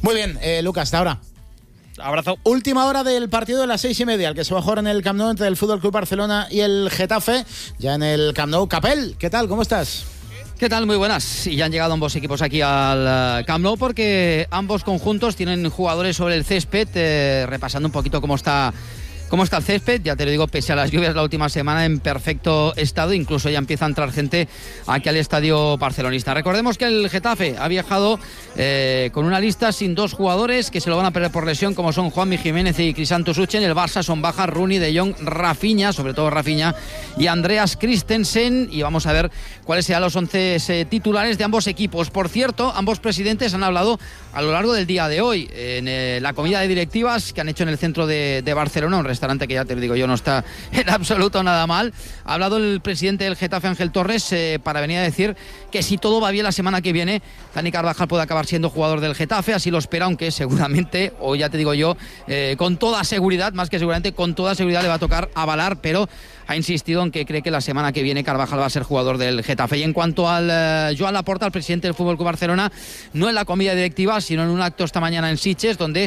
Muy bien, Lucas, hasta ahora. Abrazo. Última hora del partido de las 6:30, el que se va a jugar en el Camp Nou entre el Fútbol Club Barcelona y el Getafe. Ya en el Camp Nou. Capel, ¿qué tal? ¿Cómo estás? ¿Qué tal? Muy buenas. Y ya han llegado ambos equipos aquí al Camp Nou porque ambos conjuntos tienen jugadores sobre el césped, repasando un poquito cómo está el césped. Ya te lo digo, pese a las lluvias la última semana, en perfecto estado. Incluso ya empieza a entrar gente aquí al estadio barcelonista. Recordemos que el Getafe ha viajado con una lista sin dos jugadores que se lo van a perder por lesión, como son Juanmi Jiménez y Crisanto Suchen. El Barça son bajas Rooney, De Jong, Rafinha, sobre todo Rafinha, y Andreas Christensen. Y vamos a ver cuáles serán los 11 titulares de ambos equipos. Por cierto, ambos presidentes han hablado a lo largo del día de hoy en la comida de directivas que han hecho en el centro de Barcelona, un restaurante que ya te lo digo yo no está en absoluto nada mal. Ha hablado el presidente del Getafe, Ángel Torres, para venir a decir que si todo va bien la semana que viene, Dani Carvajal puede acabar siendo jugador del Getafe, así lo espera, aunque seguramente, o ya te digo yo, con toda seguridad, más que seguramente, con toda seguridad le va a tocar avalar, pero ha insistido en que cree que la semana que viene Carvajal va a ser jugador del Getafe. Y en cuanto al Joan Laporta, el presidente del Fútbol Club Barcelona, no en la comida directiva, sino en un acto esta mañana en Sitges, donde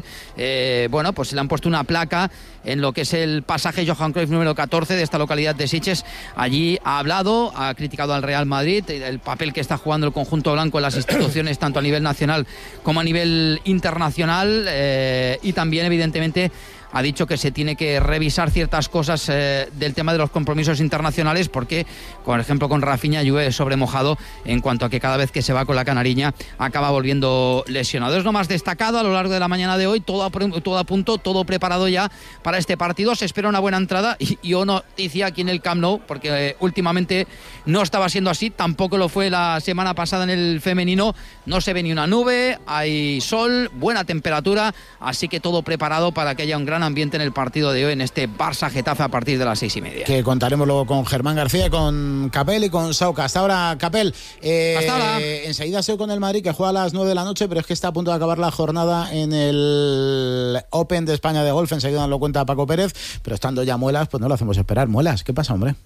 pues le han puesto una placa en lo que es el pasaje Johan Cruyff número 14 de esta localidad de Sitges. Allí ha hablado, ha criticado al Real Madrid, el papel que está jugando el conjunto blanco en las instituciones, tanto a nivel nacional como a nivel internacional, y también, evidentemente, ha dicho que se tiene que revisar ciertas cosas del tema de los compromisos internacionales, porque, por ejemplo, con Rafinha llueve sobre mojado en cuanto a que cada vez que se va con la canariña acaba volviendo lesionado. Es lo más destacado a lo largo de la mañana de hoy, todo a punto, todo preparado ya para este partido. Se espera una buena entrada y yo noticia aquí en el Camp Nou, porque últimamente no estaba siendo así, tampoco lo fue la semana pasada en el femenino. No se ve ni una nube, hay sol, buena temperatura, así que todo preparado para que haya un gran ambiente en el partido de hoy, en este Barça-Getafe a partir de las 6:30. Que contaremos luego con Germán García, con Capel y con Sauca. Hasta ahora, Capel. Hasta ahora. Enseguida sigo con el Madrid, que juega a las 9 de la noche, pero es que está a punto de acabar la jornada en el Open de España de golf. Enseguida nos lo cuenta Paco Pérez, pero estando ya Muelas, pues no lo hacemos esperar. Muelas, ¿qué pasa, hombre?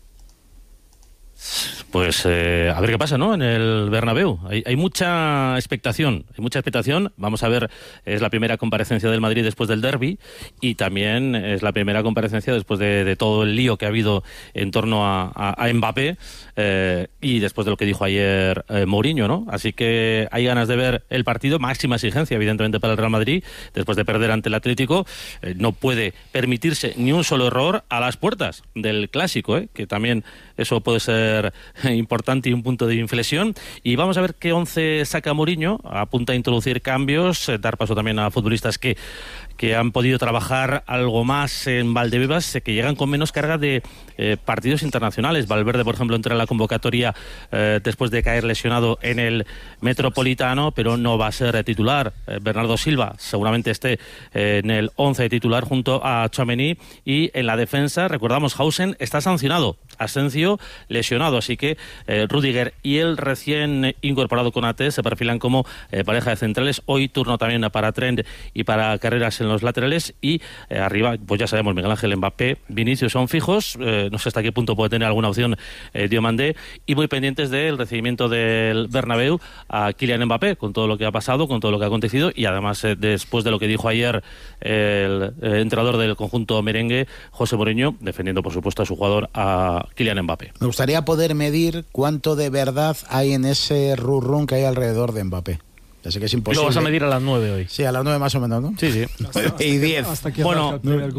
Pues a ver qué pasa, ¿no? En el Bernabéu. Hay mucha expectación, Vamos a ver, es la primera comparecencia del Madrid después del derbi y también es la primera comparecencia después de todo el lío que ha habido en torno a Mbappé y después de lo que dijo ayer Mourinho, ¿no? Así que hay ganas de ver el partido, máxima exigencia, evidentemente, para el Real Madrid, después de perder ante el Atlético. No puede permitirse ni un solo error a las puertas del Clásico, que también eso puede ser importante y un punto de inflexión. Y vamos a ver qué 11 saca Mourinho. Apunta a introducir cambios, dar paso también a futbolistas que han podido trabajar algo más en Valdebebas, que llegan con menos carga de partidos internacionales. Valverde, por ejemplo, entra en la convocatoria después de caer lesionado en el Metropolitano, pero no va a ser titular. Bernardo Silva seguramente esté en el 11 titular junto a Tchouaméni. Y en la defensa, recordamos, Hausen está sancionado, Asensio lesionado, así que Rüdiger y el recién incorporado Konaté se perfilan como pareja de centrales. Hoy turno también para Trent y para Carreras en los laterales, y arriba, pues ya sabemos, Miguel Ángel, Mbappé, Vinicius son fijos. No sé hasta qué punto puede tener alguna opción Diomandé, y muy pendientes del recibimiento del Bernabéu a Kylian Mbappé, con todo lo que ha pasado, con todo lo que ha acontecido, y además después de lo que dijo ayer el entrenador del conjunto merengue, José Mourinho, defendiendo por supuesto a su jugador, a Kylian Mbappé. Me gustaría poder medir cuánto de verdad hay en ese run que hay alrededor de Mbappé. Ya sé que es imposible. Lo vas a medir a las 9 hoy. Sí, a las 9 más o menos, ¿no? Sí. 9 y 10. Bueno.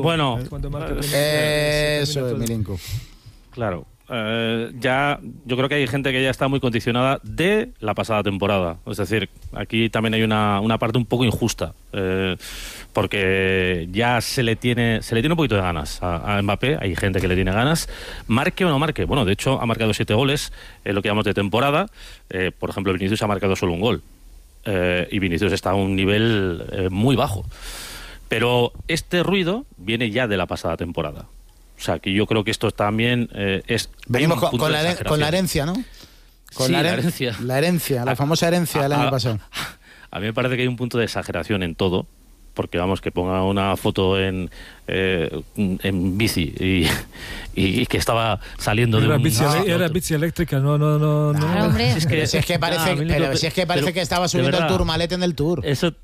Eso es, Milinko. Claro. Ya yo creo que hay gente que ya está muy condicionada de la pasada temporada. Es decir, aquí también hay una parte un poco injusta, porque ya se le tiene un poquito de ganas a Mbappé. Hay gente que le tiene ganas, marque o no marque. Bueno, de hecho ha marcado 7 goles en lo que llamamos de temporada. Por ejemplo, Vinicius ha marcado solo un gol, y Vinicius está a un nivel muy bajo. Pero este ruido viene ya de la pasada temporada. O sea, que yo creo que esto también es... Venimos con la herencia, ¿no? La herencia. La herencia, la famosa herencia del año pasado. A mí me parece que hay un punto de exageración en todo, porque vamos, que ponga una foto en bici y que estaba saliendo de era bici eléctrica, no. Hombre. Si es que parece que estaba subiendo el Tourmalet en el Tour. Eso